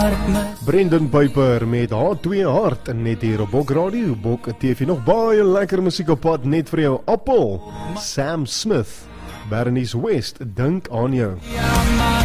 Brendan Piper met H2 Hart net hier op Bok Radio, Bok TV. Nog baie lekker musiek op pad net vir jou. Appel, Sam Smith, Bernice West, dink aan jou.